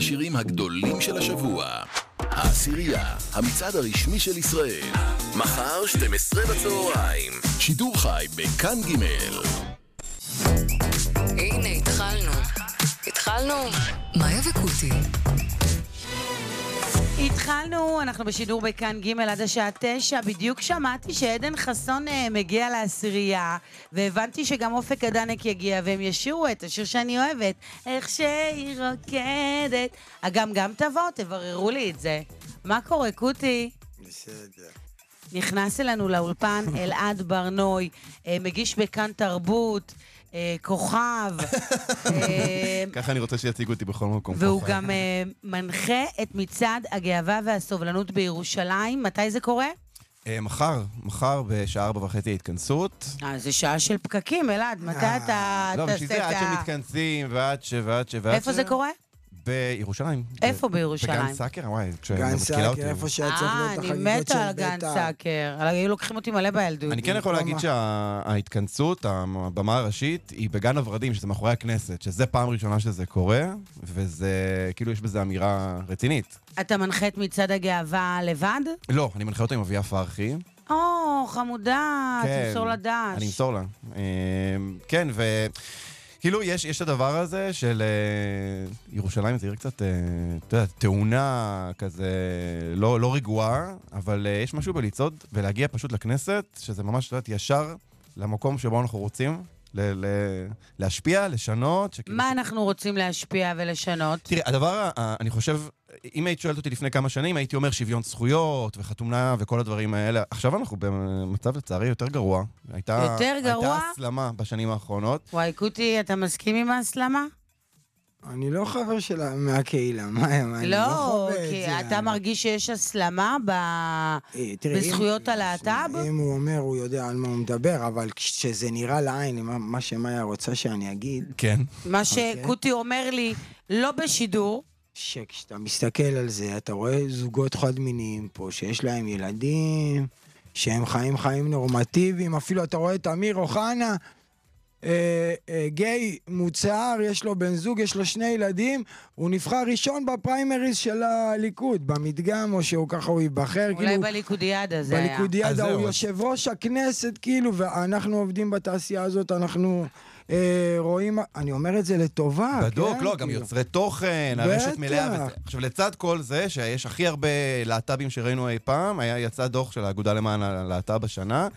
השירים הגדולים של השבוע. העשירייה, המצעד הרשמי של ישראל. מחר 12 בצהריים. שידור חי בכאן ג'. הנה, התחלנו. מאיה וקוטי. התחלנו, אנחנו בשידור בכאן ג' עד השעה 9. בדיוק שמעתי שעדן חסון מגיע לעשירייה, והבנתי שגם אופק עדנק יגיע, והם ישירו את השיר שאני אוהבת, איך שהיא רוקדת. גם תבוא, תבררו לי את זה. מה קורה, קוטי? בסדר. נכנס אלינו לאולפן אלעד ברנוי, מגיש בכאן תרבות, כוכב. ככה אני רוצה שיציגו אותי בכל מקום. והוא גם מנחה את מצעד הגאווה והסובלנות בירושלים. מתי זה קורה? מחר בשעה 4:30 התכנסות. זה שעה של פקקים, אלעד. מתי אתה לא, תעשה בשביל זה עד שמתכנסים ועד איפה זה קורה? בירושלים. איפה בירושלים? בגן סאקר, וואי, גן סאקר, איפה שהיה צריך להיות אני החגיגות מתה של על גן בית"ר. סאקר. היו לוקחים אותי מלא בילדות. אני כן יכול להגיד שההתכנסות, הבמה הראשית, היא בגן הוורדים, שזה מאחורי הכנסת, שזה פעם ראשונה שזה קורה, וזה, כאילו יש בזה אמירה רצינית. אתה מנחה את מצעד הגאווה לבד? לא, אני מנחה אותו עם אביה פרחי. חמודה, תמסור לדש. אני אמסור לה. כן, כאילו יש את הדבר הזה של ירושלים, זה יראה קצת, אתה יודע, תאונה כזה, לא רגועה, אבל יש משהו בלצעוד ולהגיע פשוט לכנסת, שזה ממש, אתה יודע, ישר למקום שבו אנחנו רוצים להשפיע, לשנות. מה אנחנו רוצים להשפיע ולשנות? תראי, הדבר, אני חושב, אם היית שואלת אותי לפני כמה שנים, הייתי אומר שוויון זכויות וחתונה וכל הדברים האלה. עכשיו אנחנו במצב לצערי יותר גרוע. יותר גרוע? הייתה הסלמה בשנים האחרונות. וואי, קוטי, אתה מסכים עם ההסלמה? אני לא חבר שלה מהקהילה, מה? לא, כי אתה מרגיש שיש הסלמה בזכויות הלהט"ב? אם הוא אומר, הוא יודע על מה הוא מדבר, אבל כשזה נראה לעין, מה שמאיה רוצה שאני אגיד... כן. מה שקוטי אומר לי, לא בשידור. שכשאתה מסתכל על זה, אתה רואה זוגות חד מיניים פה, שיש להם ילדים, שהם חיים נורמטיביים, אפילו אתה רואה את אמיר אוחנה, גיי מוצר, יש לו בן זוג, יש לו 2 ילדים, הוא נבחר ראשון בפריימריז של הליכוד, במדגם, או שהוא ככה הוא ייבחר. אולי כאילו, בליכודיאדה זה היה. בליכודיאדה הוא יושב ראש הכנסת, כאילו, ואנחנו עובדים בתעשייה הזאת, אנחנו רואים, אני אומר את זה לטובה. בדוק, כן, לא, גם כאילו. יוצרי תוכן, הרשת מלאה וזה. עכשיו, לצד כל זה, שיש הכי הרבה להט"בים שראינו אי פעם, יצא דוח של האגודה למען הלהט"ב בשנה,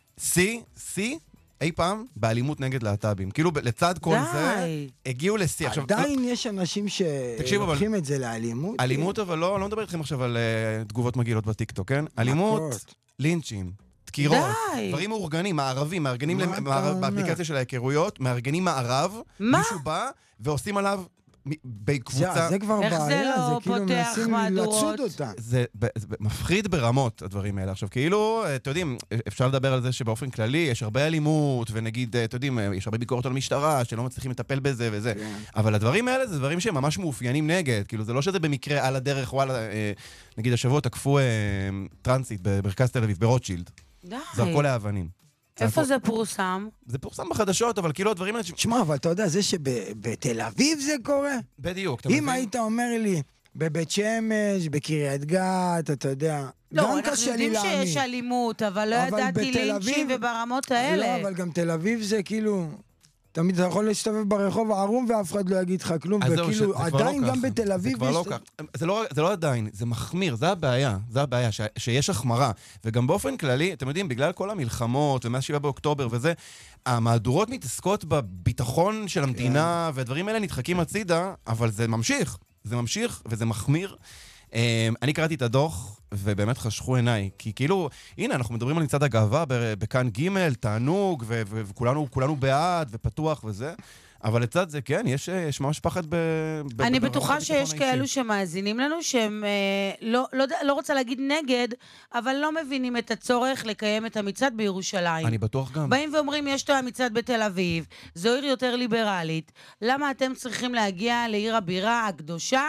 אי פעם באלימות נגד להט"בים. כאילו, לצד כל זה, הגיעו לשיא. עדיין יש אנשים שלוקחים את זה לאלימות. אלימות, אבל לא מדבר איתכם עכשיו על תגובות מגילות בטיקטוק, כן? אלימות, לינצ'ים, דקירות, דברים מאורגנים, מערבים, מארגנים באפליקציה של ההיכרויות, מארגנים מערב, מישהו בא ועושים עליו בקבוצה. זה כבר בעיה, זה לא כאילו פותח מנסים מהדורות. לצוד אותה. זה מפחיד ברמות, הדברים האלה. עכשיו, כאילו, אתם יודעים, אפשר לדבר על זה שבאופן כללי יש הרבה אלימות, ונגיד, אתם יודעים, יש הרבה ביקורת על המשטרה, שלא מצליחים לטפל בזה וזה. אבל הדברים האלה זה דברים שהם ממש מאופיינים נגד. כאילו, זה לא שזה במקרה על הדרך, וואלה, נגיד, השבוע תקפו טרנסית במרכז תל אביב, ברוטשילד. זרקו לאבנים. איפה זה פורסם? זה פורסם בחדשות, אבל כאילו הדברים האלה... תשמע, אבל אתה יודע, זה שבתל אביב זה קורה? בדיוק, אתה מבין? אם היית אומר לי, בבית שמש, בקריית גת, אתה יודע, לא, אנחנו יודעים שיש אלימות, אבל לא ידעתי לינצ'ים וברמות האלה. לא, אבל גם תל אביב זה כאילו... תמיד אתה יכול להסתובב ברחוב הערום ואף אחד לא יגיד לך כלום, וכאילו עדיין גם בתל אביב יש... זה לא עדיין, זה מחמיר, זה הבעיה, שיש החמרה, וגם באופן כללי, אתם יודעים, בגלל כל המלחמות, ומאז 7 באוקטובר וזה, המהדורות מתעסקות בביטחון של המדינה, והדברים האלה נדחקים הצידה, אבל זה ממשיך וזה מחמיר. אני קראתי את הדוח, ובאמת חשכו עיניי, כי כאילו, הנה, אנחנו מדברים על מצעד הגאווה בכאן ג', תענוג, וכולנו בעד, ופתוח וזה, אבל לצד זה, כן, יש ממש פחד אני בטוחה שיש כאלו שמאזינים לנו, שהם לא רוצה להגיד נגד, אבל לא מבינים את הצורך לקיים את המצעד בירושלים. אני בטוח גם. באים ואומרים, יש את המצעד בתל אביב, זו עיר יותר ליברלית, למה אתם צריכים להגיע לעיר הבירה הקדושה,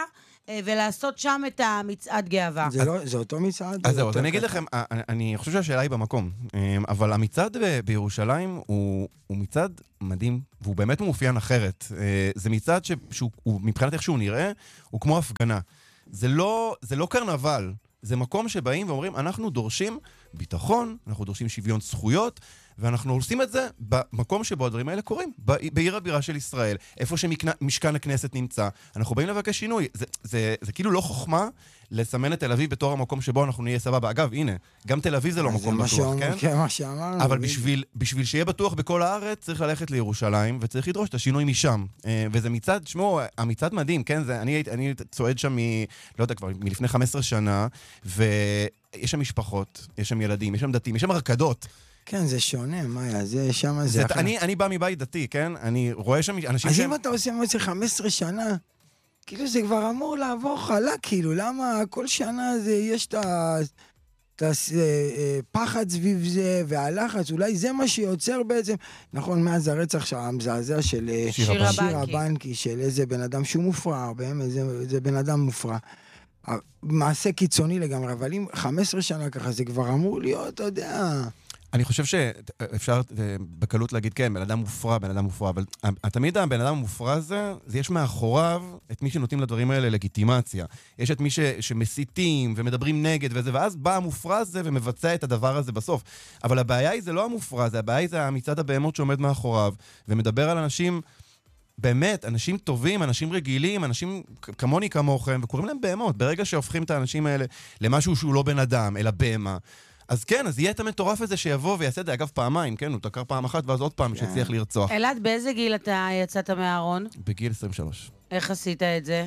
ולעשות שם את המצעד גאווה. זה אותו מצעד? אז זהו, אז אני אגיד לכם, אני חושב שהשאלה היא במקום, אבל המצעד בירושלים הוא מצעד מדהים, והוא באמת מאופיין אחרת. זה מצעד שהוא מבחינת איך שהוא נראה, הוא כמו הפגנה. זה לא קרנבל, זה מקום שבאים ואומרים, אנחנו דורשים ביטחון, אנחנו דורשים שוויון זכויות, ואנחנו עושים את זה במקום שבו הדברים האלה קורים, בעיר הבירה של ישראל, איפה שמשכן הכנסת נמצא, אנחנו באים לבקש שינוי. זה כאילו לא חוכמה לסמן את תל אביב בתור המקום שבו אנחנו נהיה סבבה. אגב, הנה, גם תל אביב זה לא מקום בטוח, כן? כן, מה שאמרנו. אבל בשביל שיהיה בטוח בכל הארץ, צריך ללכת לירושלים, וצריך לדרוש את השינוי משם. וזה מצעד, שמו, המצעד מדהים, כן? אני צועד שם לא יודע כבר, מלפני 15 שנה, ויש שם משפחות, יש שם ילדים, יש שם דתיים, יש שם רקדות. כן, זה שונה, מאיה, זה שם זה אחר. אני בא מבית דתי, כן? אני רואה שם אנשים אז אם אתה עושה מוצא 15 שנה, כאילו זה כבר אמור לעבור חלק, כאילו, למה כל שנה יש את הפחד סביב זה, והלחץ, אולי זה מה שיוצר בעצם, נכון, מאז הרצח המזעזע של שירה בנקי, של איזה בן אדם שהוא מופרע, באמת, זה בן אדם מופרע. מעשה קיצוני לגמרי, אבל אם 15 שנה ככה, זה כבר אמור להיות, אתה יודע... אני חושב שאפשר בקלות להגיד, כן, בן אדם מופרע, אבל תמיד הבן אדם המופרע הזה, יש מאחוריו את מי שנותנים לדברים האלה לגיטימציה. יש את מי שמסיתים ומדברים נגד וזה, ואז בא המופרע הזה ומבצע את הדבר הזה בסוף. אבל הבעיה היא זה לא המופרע הזה, הבעיה היא זה מצד הבהמות שעומד מאחוריו, ומדבר על אנשים... באמת, אנשים טובים, אנשים רגילים, אנשים כמוני כמוכם, וקוראים להם בהמות. ברגע שהופכים את האנשים האלה למשהו שהוא לא בן אדם, אלא בהמה, אז כן, אז יהיה את המטורף הזה שיבוא ויעשה את זה, אגב, פעמיים, כן? הוא תקר פעם אחת, ואז עוד פעם שצריך לרצוח. אלעד, באיזה גיל אתה יצאת מהארון? בגיל 23. איך עשית את זה?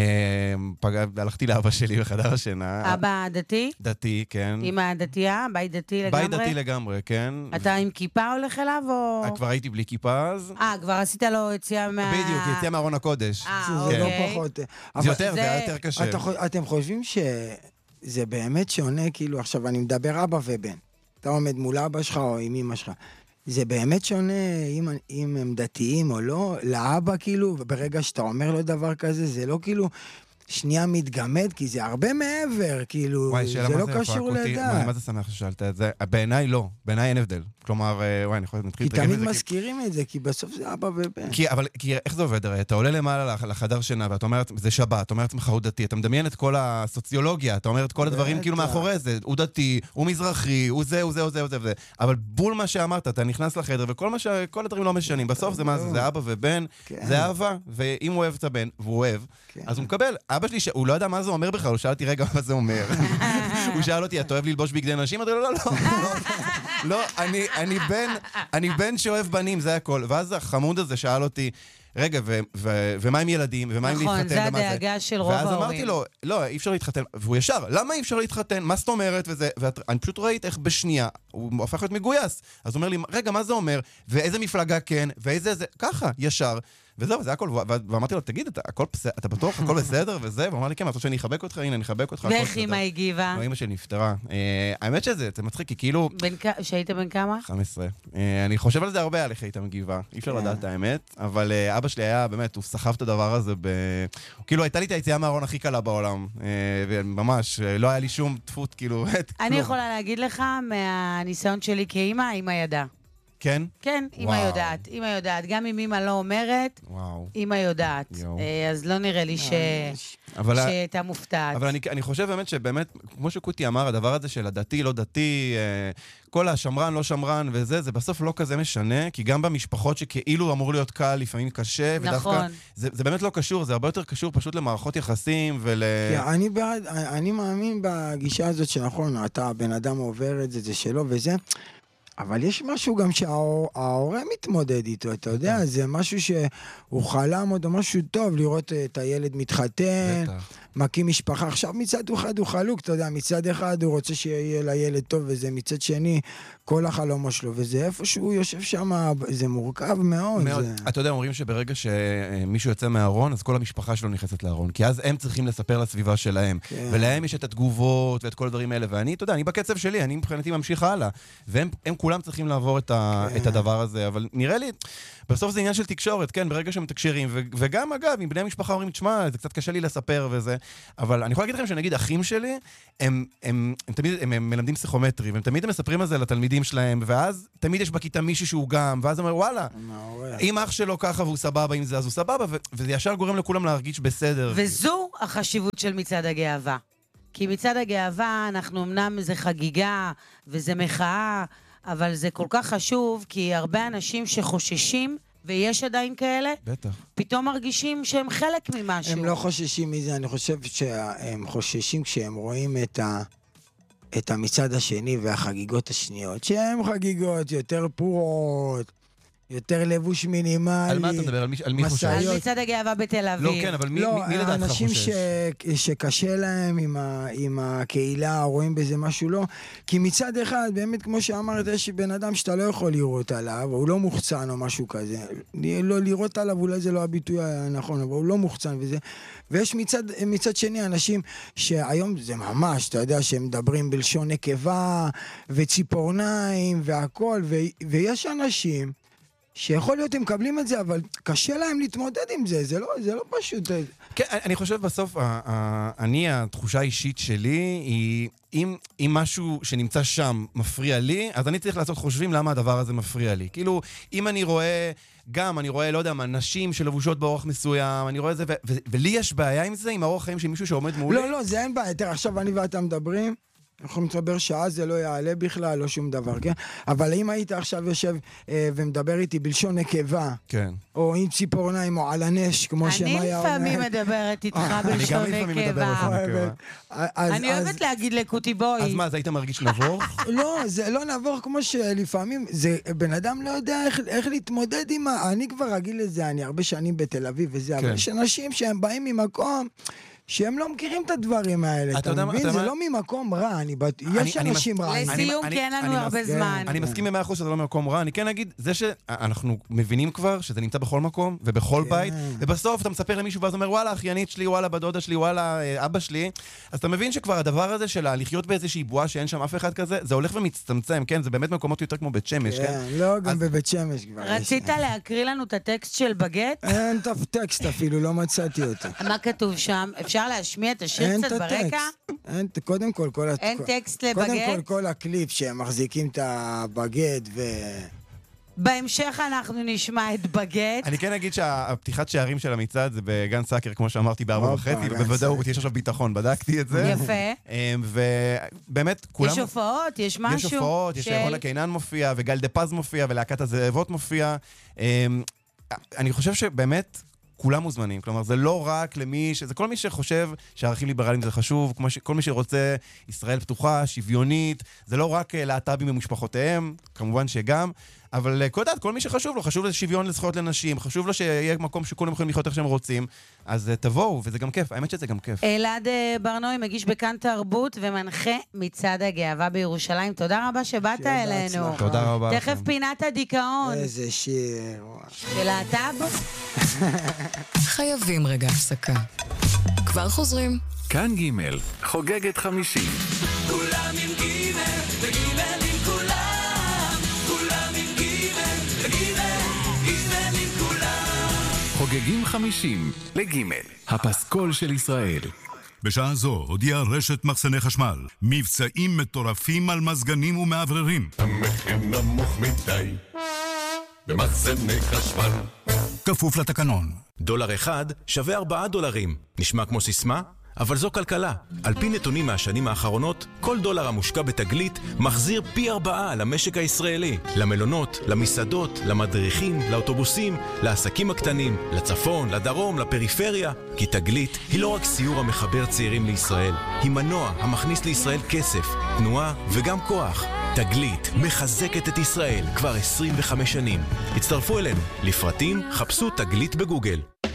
הלכתי לאבא שלי בחדר השינה. אבא דתי? דתי, כן. אמא דתייה? בית דתי לגמרי? בית דתי לגמרי, כן. אתה עם כיפה הולך אליו או... כבר הייתי בלי כיפה אז. כבר עשית לו יציאה מה... בדיוק, יציאה מארון הקודש. זה לא פחות... זה היה יותר קשה. אתם חושבים שזה באמת שונה, כאילו עכשיו אני מדבר אבא ובן. אתה עומד מול אבא שלך או עם אמא שלך. זה באמת שונה אם הם דתיים או לא, לאבא כאילו, וברגע שאתה אומר לו דבר כזה, זה לא כאילו שנייה מתגמד, כי זה הרבה מעבר, כאילו, זה לא קשור לדעת. מה זה שמח ששאלת את זה? בעיניי לא, בעיניי אין הבדל. כלומר, אני יכול להתחיל להתרגם את זה. כי תמיד מזכירים את זה, כי בסוף זה אבא ובן. כי איך זה עובד? אתה עולה למעלה לחדר שינה, ואתה אומר, זה שבת, אתה אומר לעצמך, הוא דתי, אתה מדמיין את כל הסוציולוגיה, אתה אומר את כל הדברים כאילו מאחורי זה, הוא דתי, הוא מזרחי, הוא זה, הוא זה, הוא זה, הוא זה. אבל בול מה שאמרת, אתה נכנס לחדר, וכל הדברים לא משנים. בסוף זה מה זה? זה אבא ובן, זה אהבה, ואם הוא אוהב את הבן, והוא אוהב, אז הוא מקבל. אבא שלי, הוא לא יודע מה זה אומר בכלל, הוא שאל אותי רגע מה זה אומר. הוא שאל אותי, אתה אוהב ללבוש בגדי נשים? אמרתי לו, לא, אני בן שאוהב בנים, זה הכל. ואז החמוד הזה שאל אותי, רגע, ומה עם ילדים? ומה עם להתחתן? נכון, זה הדאגה של רוב ההורים. ואז אמרתי לו, לא, אי אפשר להתחתן. והוא ישר, למה אי אפשר להתחתן? מה זאת אומרת? ואני פשוט ראית איך בשנייה, הוא הפך להיות מגויס. אז הוא אומר לי, רגע, מה זה אומר? ואיזה מפלגה כן? ואיזה זה? ככה, ישר. וזהו, זה הכל, ואמרתי לו, תגיד, אתה בטוח, הכל בסדר וזה? והוא אמר לי, כן, אתה רוצה שאני אחבק אותך? הנה, אני אחבק אותך. ואיך אמא הגיבה? אמא שלי נפטרה. האמת שזה מצחיק, כי כאילו... שהיית בן כמה? 15. אני חושב על זה הרבה, על איך היית מגיבה. אי אפשר לדעת את האמת, אבל אבא שלי היה, באמת, הוא סחב את הדבר הזה כאילו, הייתה לי את היציאה מהארון הכי קלה בעולם, וממש, לא היה לי שום תפות, כאילו, אני יכולה להגיד לך, מהניסיון שלי כאמא, אמא ידעה. כן? כן, אמא יודעת. אמא יודעת. גם אם אמא לא אומרת, אמא יודעת. אז לא נראה לי שהייתה מופתעת. אבל אני חושב באמת שבאמת, כמו שקוטי אמר, הדבר הזה של הדתי, לא דתי, כל השמרן, לא שמרן וזה, זה בסוף לא כזה משנה, כי גם במשפחות שכאילו אמור להיות קל, לפעמים קשה, ודווקא זה באמת לא קשור, זה הרבה יותר קשור פשוט למערכות יחסים אני מאמין בגישה הזאת שנכון, אתה, בן אדם עובר את זה, זה שלו וזה, אבל יש משהו גם שההורה מתמודד איתו, אתה יודע, זה משהו שהוא חלם עוד משהו טוב, לראות את הילד מתחתן, מקים משפחה. עכשיו מצד אחד הוא חלוק, אתה יודע, מצד אחד הוא רוצה שיהיה לילד טוב, וזה מצד שני כל החלום שלו, וזה איפה שהוא יושב שם, זה מורכב מאוד. אתה יודע, אומרים שברגע שמישהו יוצא מהארון, אז כל המשפחה שלו נכנסת לארון, כי אז הם צריכים לספר לסביבה שלהם, ולהם יש את התגובות ואת כל הדברים האלה, ואני, אתה יודע, אני בקצב שלי, אני מבחינתי ממשיך הלאה, והם כולם כולם צריכים לעבור את הדבר הזה, אבל נראה לי, בסוף זה עניין של תקשורת, כן, ברגע שהם מתקשרים, וגם אגב, אם בני המשפחה אומרים, תשמע, זה קצת קשה לי לספר וזה, אבל אני יכול להגיד לכם שנגיד, אחים שלי, הם מלמדים פסיכומטרי, והם תמיד מספרים על זה לתלמידים שלהם, ואז תמיד יש בכיתה מישהו שהוא גם, ואז אומר, וואלה, אם אח שלו ככה והוא סבבה עם זה, אז הוא סבבה, וזה ישר גורם לכולם להרגיש בסדר. וזו החשיבות של מצעד הגאווה. כי מצעד הגאווה, אנחנו אמנם זה חגיגה, וזה מחאה, אבל זה כל כך חשוב, כי הרבה אנשים שחוששים, ויש עדיין כאלה, בטח. פתאום מרגישים שהם חלק ממשהו. הם לא חוששים מזה, אני חושב שהם חוששים כשהם רואים את המצעד השני והחגיגות השניות, שהן חגיגות יותר פורות, יותר לבוש מינימלי. על מה אתה מדבר? על מי חושב? על מצעד הגאווה בתל אביב. לא, כן, אבל מי לדעתך חושש? אנשים שקשה להם עם הקהילה, רואים בזה משהו לא. כי מצד אחד, באמת כמו שאמרת, יש בן אדם שאתה לא יכול לראות עליו, הוא לא מוחצן או משהו כזה. לא לראות עליו, אולי זה לא הביטוי הנכון, אבל הוא לא מוחצן וזה. ויש מצד שני אנשים שהיום זה ממש, אתה יודע, שהם מדברים בלשון נקבה וציפורניים והכל, ויש אנשים שיכול להיות הם מקבלים את זה, אבל קשה להם להתמודד עם זה, זה לא פשוט. כן, אני חושב בסוף, התחושה האישית שלי היא, אם משהו שנמצא שם מפריע לי, אז אני צריך לעשות חושבים למה הדבר הזה מפריע לי. כאילו, אם אני רואה, לא יודע, נשים שלבושות באורח מסוים, אני רואה את זה, ולי יש בעיה עם זה, עם האורח חיים של מישהו שעומד מולי? לא, זה אין בעיה. תראה, עכשיו אני ואתה מדברים, אנחנו מדבר שעה, זה לא יעלה בכלל, לא שום דבר, כן? אבל אם היית עכשיו יושב ומדבר איתי בלשון נקבה, כן. או עם ציפורניים, או על הנש, כמו שמאיה אומרת. אני לפעמים מדברת איתך בלשון נקבה. אני אוהבת להגיד לקוטי בוי. אז מה, אז היית מרגיש נבור? לא, זה לא נבור כמו שלפעמים, בן אדם לא יודע איך להתמודד עם אני כבר רגיל לזה, אני הרבה שנים בתל אביב וזה, אבל יש אנשים שהם באים ממקום שהם לא מכירים את הדברים האלה, אתה מבין? זה לא ממקום רע, יש אנשים רעים. לסיום, כי אין לנו הרבה זמן. אני מסכים ב100% שזה לא ממקום רע, אני כן אגיד, זה שאנחנו מבינים כבר שזה נמצא בכל מקום ובכל בית, ובסוף אתה מספר למישהו ואז אומר, וואלה, אחיינית שלי, וואלה, בדודה שלי, וואלה, אבא שלי, אז אתה מבין שכבר הדבר הזה של לחיות באיזושהי בועה שאין שם אף אחד כזה, זה הולך ומצטמצם, כן? זה באמת מקומות יותר כמו בית שמש, כן? לא, גם בבית שמש כבר. רצית להקריא לנו את הטקסט של בגט? אין את הטקסט אפילו, לא מצאתי אותו. מה כתוב שם? אפשר להשמיע את השיר קצת ברקע? קודם כל, אין טקסט לבגט? קודם כל הקליפ שהם מחזיקים את הבגט בהמשך אנחנו נשמע את בגט. אני כן אגיד שהפתיחת שערים של המצעד זה בגן סאקר, כמו שאמרתי, ב4:30, ובוודאות יש עכשיו ביטחון, בדקתי את זה. יפה. ובאמת, כולם... יש הופעות, יש משהו. יש הופעות, יש רונה קינן מופיע, וגל דה פז מופיע, ולהקת הזאבות מופיע. אני חושב שבאמת... כולם מוזמנים, כלומר, זה לא רק זה כל מי שחושב שהערכים ליברליים זה חשוב, כל מי שרוצה ישראל פתוחה, שוויונית, זה לא רק להט"בים במשפחותיהם, כמובן שגם, אבל כל מי שחשוב לו, חשוב לשוויון לזכויות לנשים, חשוב לו שיהיה מקום שכולם יכולים לחיות איך שהם רוצים, אז תבואו, וזה גם כיף, האמת שזה גם כיף. אלעד ברנועי מגיש בכאן תרבות ומנחה מצעד הגאווה בירושלים, תודה רבה שבאת אלינו. תודה רבה. תכף פינת הדיכאון. איזה שיר. של להט"ב? חייבים רגע הפסקה. כבר חוזרים. כאן ג' חוגגת 50. כולם עם ג' וג' עם כולם. כולם עם ג' וג' עם כולם. חוגגים 50 לג' הפסקול של ישראל. בשעה זו הודיעה רשת מחסני חשמל מבצעים מטורפים על מזגנים ומעבררים. המחיר נמוך מדי במחסני חשמל, כפוף לתקנון. $1 שווה $4. נשמע כמו סיסמה? אבל זו כלכלה. על פי נתונים מהשנים האחרונות, כל $1 המושקע בתגלית מחזיר פי 4 למשק הישראלי. למלונות, למסעדות, למדריכים, לאוטובוסים, לעסקים הקטנים, לצפון, לדרום, לפריפריה. כי תגלית היא לא רק סיור המחבר צעירים לישראל, היא מנוע המכניס לישראל כסף, תנועה וגם כוח. תגלית מחזקת את ישראל כבר 25 שנים. הצטרפו אלינו. לפרטים חפשו תגלית בגוגל.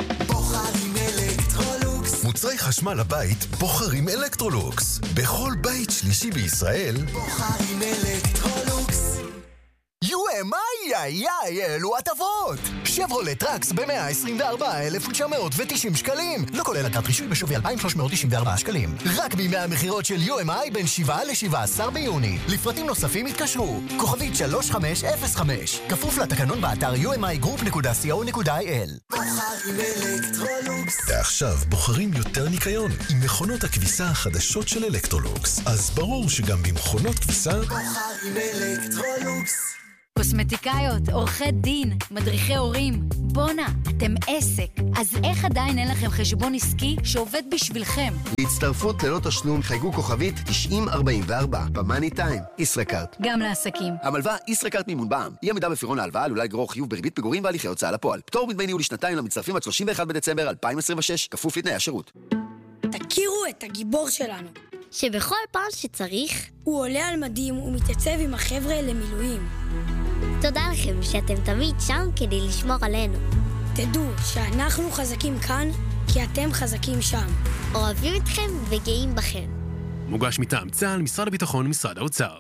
מוצרי חשמל לבית בוחרים אלקטרולוקס. בכל בית שלישי בישראל בוחרים אלקטרולוקס. יואי, אלו הטבות! שברולט טראקס ב-124,990 שקלים. לא כולל אגרת רישוי בשווי 2,394 שקלים. רק בימי המחירות של UMI בין 7 ל-17 ביוני. לפרטים נוספים התקשרו. כוכבית 3505. כפוף לתקנון באתר umigroup.co.il. בוחרים אלקטרולוקס. ועכשיו בוחרים יותר ניקיון עם מכונות הכביסה החדשות של אלקטרולוקס. אז ברור שגם במכונות כביסה בוחרים אלקטרולוקס. קוסמטיקאיות, עורכי דין, מדריכי הורים. בונה, אתם עסק. אז איך עדיין אין לכם חשבון עסקי שעובד בשבילכם? להצטרפות ללא תשלום חייגו כוכבית 9044 במאני טיים. ישראכרט. גם לעסקים. המלווה ישראכרט מימון בע"מ. אי עמידה בפירעון ההלוואה עלולה לגרור חיוב בריבית פיגורים והליכי הוצאה לפועל. פטור מדמי ניהול לשנתיים למצטרפים עד 31 בדצמבר 2026, כפוף לתנאי השירות. תכירו את הגיבור שלנו. שבכל פעם שצריך, הוא עולה על מדים ומתייצב עם החבר'ה למילואים. תודה לכם שאתם תמיד שם כדי לשמור עלינו. תדעו שאנחנו חזקים כאן, כי אתם חזקים שם. אוהבים אתכם וגאים בכם. מוגש מטעם צה"ל, משרד הביטחון, משרד האוצר.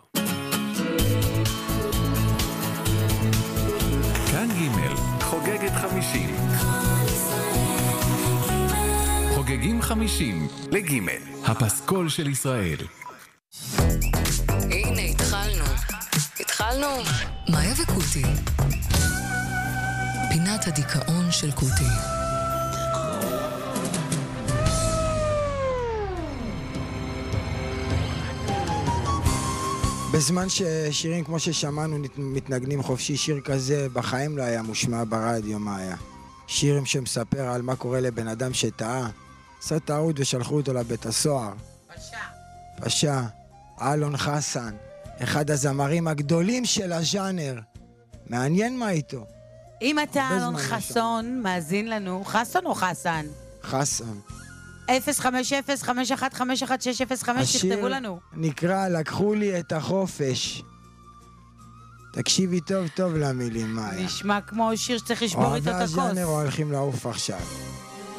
כאן ג' חוגגת 50. חוגגים 50 לג' הפסקול של ישראל. הנה, התחלנו. מאיה וקוטי. פינת הדיכאון של קוטי. בזמן ששירים כמו ששמענו מתנגנים חופשי, שיר כזה בחיים לא היה מושמע ברדיו. מה היה? שירים שמספר על מה קורה לבן אדם שטעה, עשה טעות ושלחו אותו לבית הסוהר. פשע. אלון חסן, אחד הזמרים הגדולים של הז'אנר. מעניין מה איתו. אם אתה אלון חסון, מאזין לנו. חסון או חסן? חסן. 050-5151605, תכתבו לנו. נקרא לקחו לי את החופש. תקשיבי טוב טוב למילים, מאיה. נשמע כמו שיר שצריך לשבור איתו את הכוס. אוהבי הז'אנר הולכים לעוף עכשיו.